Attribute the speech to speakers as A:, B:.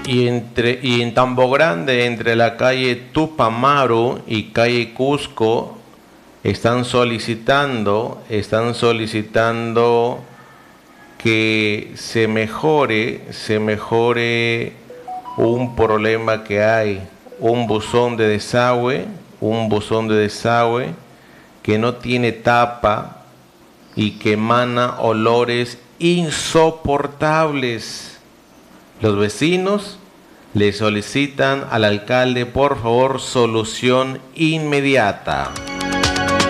A: Y en Tambo Grande, entre la calle Tupamaru y calle Cusco, están solicitando que se mejore un problema que hay, un buzón de desagüe que no tiene tapa y que emana olores insoportables. Los vecinos le solicitan al alcalde, por favor, solución inmediata.